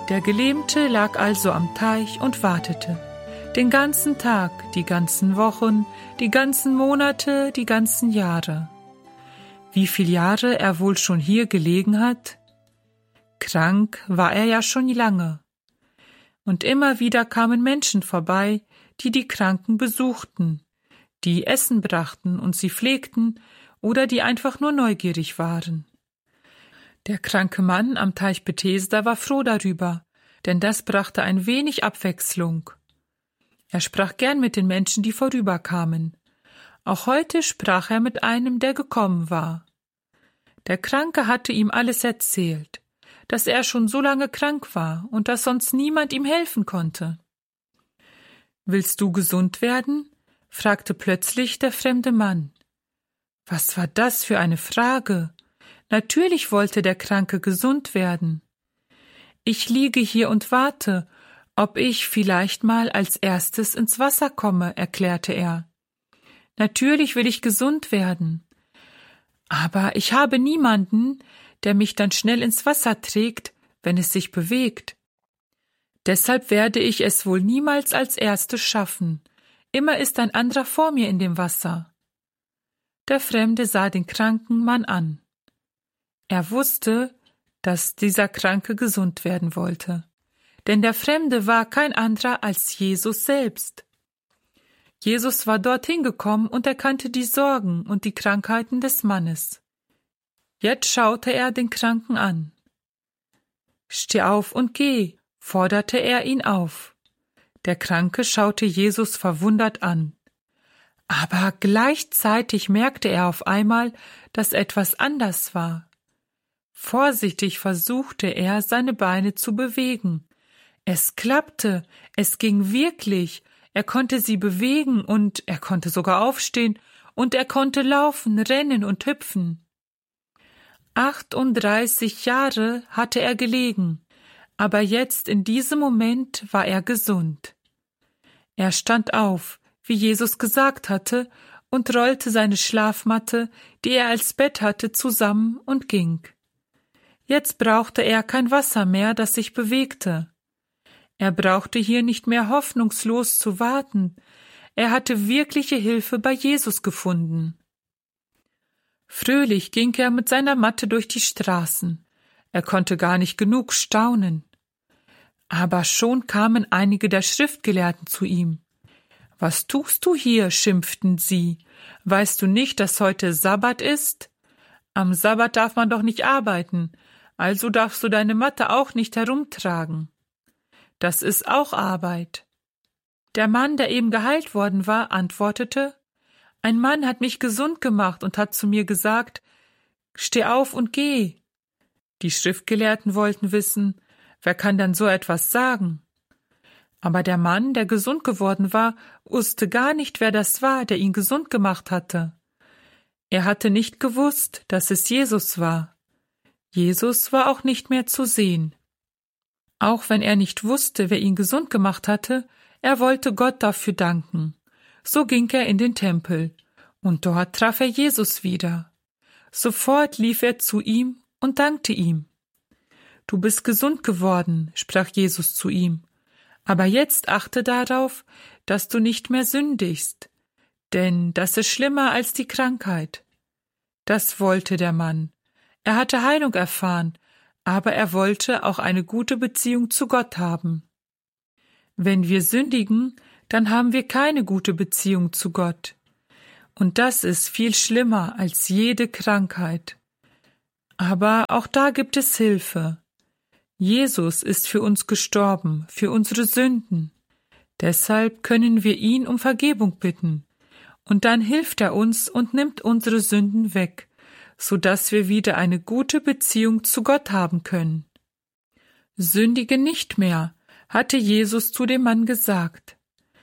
Der Gelähmte lag also am Teich und wartete. Den ganzen Tag, die ganzen Wochen, die ganzen Monate, die ganzen Jahre. Wie viele Jahre er wohl schon hier gelegen hat? Krank war er ja schon lange. Und immer wieder kamen Menschen vorbei, die die Kranken besuchten, die Essen brachten und sie pflegten oder die einfach nur neugierig waren. Der kranke Mann am Teich Bethesda war froh darüber, denn das brachte ein wenig Abwechslung. Er sprach gern mit den Menschen, die vorüberkamen. Auch heute sprach er mit einem, der gekommen war. Der Kranke hatte ihm alles erzählt, dass er schon so lange krank war und dass sonst niemand ihm helfen konnte. »Willst du gesund werden?« fragte plötzlich der fremde Mann. Was war das für eine Frage? Natürlich wollte der Kranke gesund werden. »Ich liege hier und warte, ob ich vielleicht mal als erstes ins Wasser komme«, erklärte er. »Natürlich will ich gesund werden. Aber ich habe niemanden, der mich dann schnell ins Wasser trägt, wenn es sich bewegt. Deshalb werde ich es wohl niemals als erstes schaffen. Immer ist ein anderer vor mir in dem Wasser.« Der Fremde sah den kranken Mann an. Er wusste, dass dieser Kranke gesund werden wollte. Denn der Fremde war kein anderer als Jesus selbst. Jesus war dorthin gekommen und erkannte die Sorgen und die Krankheiten des Mannes. Jetzt schaute er den Kranken an. »Steh auf und geh«, forderte er ihn auf. Der Kranke schaute Jesus verwundert an. Aber gleichzeitig merkte er auf einmal, dass etwas anders war. Vorsichtig versuchte er, seine Beine zu bewegen. Es klappte, es ging wirklich, er konnte sie bewegen und er konnte sogar aufstehen und er konnte laufen, rennen und hüpfen. 38 Jahre hatte er gelegen, aber jetzt in diesem Moment war er gesund. Er stand auf, wie Jesus gesagt hatte, und rollte seine Schlafmatte, die er als Bett hatte, zusammen und ging. Jetzt brauchte er kein Wasser mehr, das sich bewegte. Er brauchte hier nicht mehr hoffnungslos zu warten. Er hatte wirkliche Hilfe bei Jesus gefunden. Fröhlich ging er mit seiner Matte durch die Straßen. Er konnte gar nicht genug staunen. Aber schon kamen einige der Schriftgelehrten zu ihm. »Was tust du hier?« schimpften sie. »Weißt du nicht, dass heute Sabbat ist? Am Sabbat darf man doch nicht arbeiten, also darfst du deine Matte auch nicht herumtragen. Das ist auch Arbeit.« Der Mann, der eben geheilt worden war, antwortete, »Ein Mann hat mich gesund gemacht und hat zu mir gesagt, steh auf und geh.« Die Schriftgelehrten wollten wissen, wer kann dann so etwas sagen? Aber der Mann, der gesund geworden war, wusste gar nicht, wer das war, der ihn gesund gemacht hatte. Er hatte nicht gewusst, dass es Jesus war. Jesus war auch nicht mehr zu sehen. Auch wenn er nicht wusste, wer ihn gesund gemacht hatte, er wollte Gott dafür danken. So ging er in den Tempel, und dort traf er Jesus wieder. Sofort lief er zu ihm und dankte ihm. »Du bist gesund geworden«, sprach Jesus zu ihm, »aber jetzt achte darauf, dass du nicht mehr sündigst, denn das ist schlimmer als die Krankheit.« Das wollte der Mann. Er hatte Heilung erfahren, aber er wollte auch eine gute Beziehung zu Gott haben. Wenn wir sündigen, dann haben wir keine gute Beziehung zu Gott. Und das ist viel schlimmer als jede Krankheit. Aber auch da gibt es Hilfe. Jesus ist für uns gestorben, für unsere Sünden. Deshalb können wir ihn um Vergebung bitten. Und dann hilft er uns und nimmt unsere Sünden weg, sodass wir wieder eine gute Beziehung zu Gott haben können. »Sündige nicht mehr«, hatte Jesus zu dem Mann gesagt.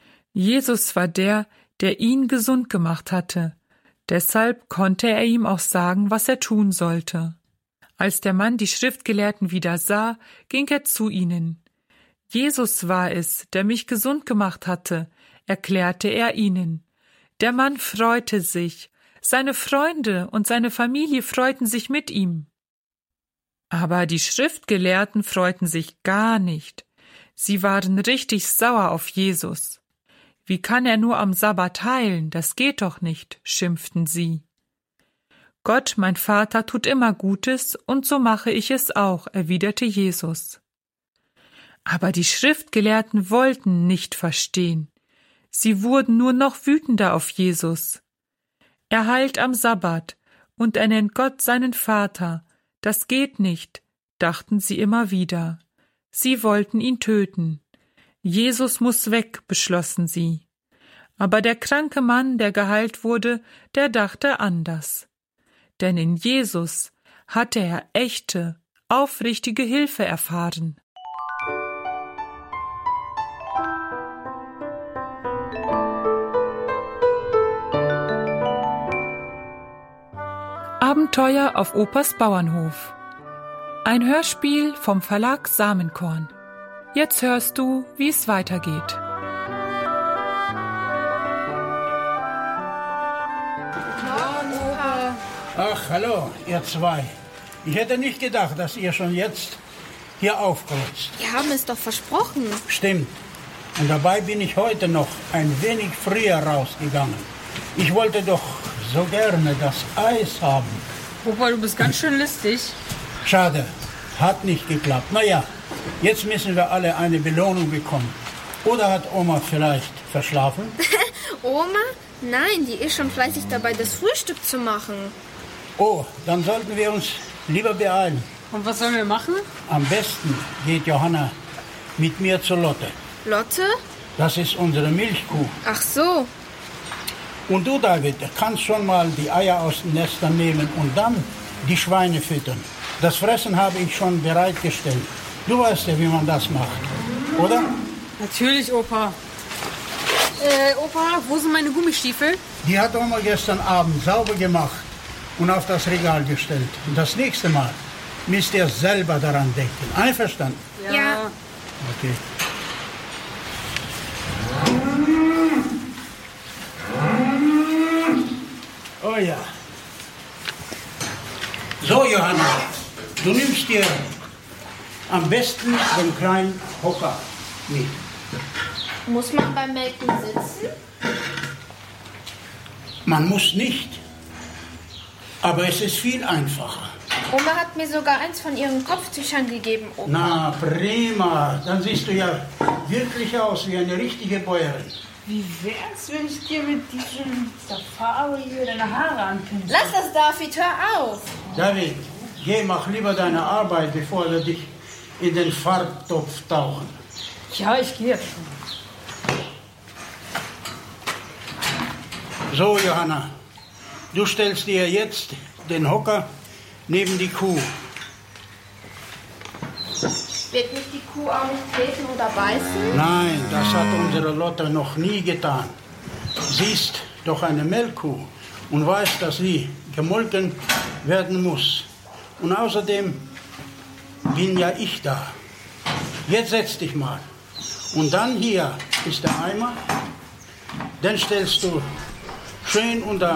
Jesus war der ihn gesund gemacht hatte. Deshalb konnte er ihm auch sagen, was er tun sollte. Als der Mann die Schriftgelehrten wieder sah, ging er zu ihnen. »Jesus war es, der mich gesund gemacht hatte«, erklärte er ihnen. Der Mann freute sich. Seine Freunde und seine Familie freuten sich mit ihm. Aber die Schriftgelehrten freuten sich gar nicht. Sie waren richtig sauer auf Jesus. Wie kann er nur am Sabbat heilen? Das geht doch nicht, schimpften sie. Gott, mein Vater, tut immer Gutes, und so mache ich es auch, erwiderte Jesus. Aber die Schriftgelehrten wollten nicht verstehen. Sie wurden nur noch wütender auf Jesus. Er heilt am Sabbat, und er nennt Gott seinen Vater. Das geht nicht, dachten sie immer wieder. Sie wollten ihn töten. Jesus muss weg, beschlossen sie. Aber der kranke Mann, der geheilt wurde, der dachte anders. Denn in Jesus hatte er echte, aufrichtige Hilfe erfahren. Abenteuer auf Opas Bauernhof. Ein Hörspiel vom Verlag Samenkorn. Jetzt hörst du, wie es weitergeht. Ach, hallo, ihr zwei. Ich hätte nicht gedacht, dass ihr schon jetzt hier aufkreuzt. Wir haben es doch versprochen. Stimmt. Und dabei bin ich heute noch ein wenig früher rausgegangen. Ich wollte doch so gerne das Eis haben. Opa, du bist ganz schön listig. Schade, hat nicht geklappt. Naja, jetzt müssen wir alle eine Belohnung bekommen. Oder hat Oma vielleicht verschlafen? Oma? Nein, die ist schon fleißig dabei, das Frühstück zu machen. Oh, dann sollten wir uns lieber beeilen. Und was sollen wir machen? Am besten geht Johanna mit mir zur Lotte. Lotte? Das ist unsere Milchkuh. Ach so. Und du, David, kannst schon mal die Eier aus den Nestern nehmen und dann die Schweine füttern. Das Fressen habe ich schon bereitgestellt. Du weißt ja, wie man das macht, oder? Natürlich, Opa. Opa, wo sind meine Gummistiefel? Die hat Oma gestern Abend sauber gemacht und auf das Regal gestellt. Und das nächste Mal müsst ihr selber daran denken. Einverstanden? Ja. Okay. Oh ja. So, Johanna, du nimmst dir am besten den kleinen Hocker mit. Muss man beim Melken sitzen? Man muss nicht, aber es ist viel einfacher. Oma hat mir sogar eins von ihren Kopftüchern gegeben, Opa. Na, prima. Dann siehst du ja wirklich aus wie eine richtige Bäuerin. Wie wär's, wenn ich dir mit diesem Safari hier deine Haare anpinseln? Lass das, David, hör auf. David, geh, mach lieber deine Arbeit, bevor wir dich in den Farbtopf tauchen. Ja, ich gehe jetzt schon. So, Johanna, du stellst dir jetzt den Hocker neben die Kuh. Wird mich die Kuh auch nicht treten oder beißen? Nein, das hat unsere Lotte noch nie getan. Sie ist doch eine Melkkuh und weiß, dass sie gemolken werden muss. Und außerdem bin ja ich da. Jetzt setz dich mal. Und dann hier ist der Eimer. Den stellst du schön unter.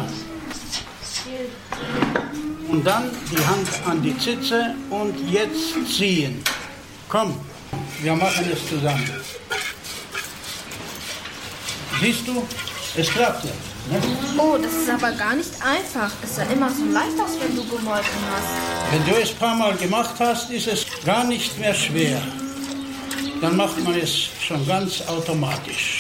Und dann die Hand an die Zitze und jetzt ziehen. Komm, wir machen es zusammen. Siehst du, es klappt jetzt. Ne? Oh, das ist aber gar nicht einfach. Es sah immer so leicht aus, wenn du gemolken hast. Wenn du es ein paar Mal gemacht hast, ist es gar nicht mehr schwer. Dann macht man es schon ganz automatisch.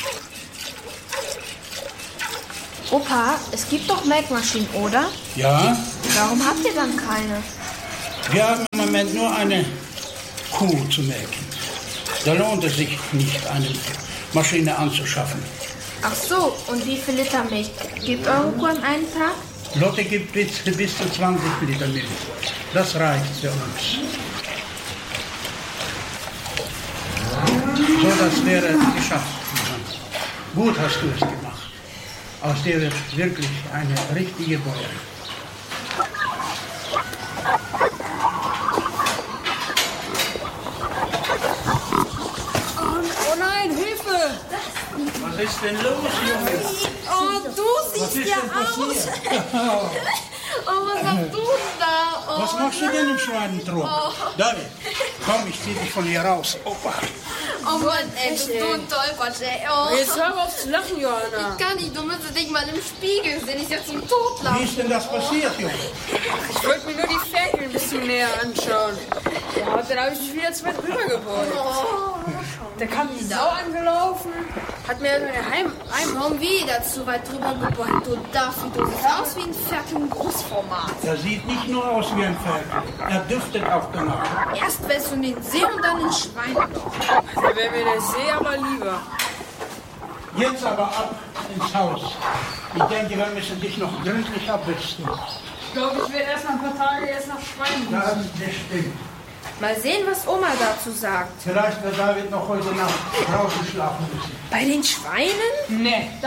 Opa, es gibt doch Melkmaschinen, oder? Ja, Warum habt ihr dann keine? wir haben im Moment nur eine Kuh zu melken. Da lohnt es sich nicht, eine Maschine anzuschaffen. Ach so, und wie viel Liter Milch gibt eure Kuh an einem Tag? Lotte gibt bis zu 20 Liter Milch. Das reicht für uns. So, das wäre geschafft. Gut hast du es gemacht. Aus dir wird wirklich eine richtige Bäuerin. Oh nein, Hilfe! Was ist denn los, Junge? Oh, du siehst ja aus. Oh, was hast du denn da? Was machst du denn im Schweinentrog? David, komm, ich zieh dich von hier raus. Opa. Oh Mann, ey, bist du ein Tollpatsch, ey. Oh. Jetzt hör auf zu lachen, Johanna. Ich kann nicht, du müsstest dich mal im Spiegel sehen. Ich jetzt zum Totlachen. Wie ist denn das passiert, Junge? Ich wollte mir nur die Ferkel ein bisschen näher anschauen. Ja, dann habe ich mich wieder zu weit rübergebeugt. Da kam die Sau angelaufen, hat mir eine Schon wieder zu weit drüber gebeugt. Du Daffy, du siehst aus wie ein Ferkel im Großformat. Er sieht nicht nur aus wie ein Ferkel, er duftet auch danach. Erst wärst du in den See und dann ins Schweineloch. Da wäre mir der See aber lieber. Jetzt aber ab ins Haus. Ich denke, wir müssen dich noch gründlich abbürsten. Ich glaube, ich werde erst mal ein paar Tage jetzt nach Schweinen. Das bestimmt. Mal sehen, was Oma dazu sagt. Vielleicht wird David noch heute Nacht draußen schlafen müssen. Bei den Schweinen? Nee.